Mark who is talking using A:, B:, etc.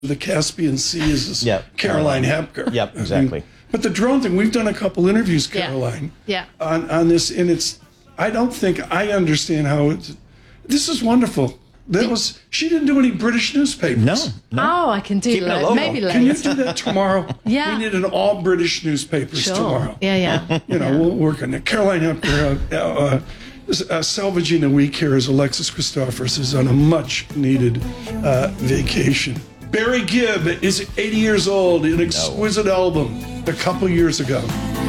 A: the Caspian Sea is this
B: Yep.
A: Caroline Hepker.
B: Yep, exactly.
A: But the drone thing, we've done a couple interviews, Caroline, on this, and I don't think I understand how this is wonderful. She didn't do any British newspapers.
B: No.
C: Oh, I can do that. Maybe later.
A: Can you do that tomorrow?
C: Yeah.
A: We need an all British newspapers tomorrow.
C: Yeah.
A: We'll work on it. Caroline Hepker, salvaging a week here as Alexis Christophers is on a much needed vacation. Barry Gibb is 80 years old, an exquisite album a couple years ago.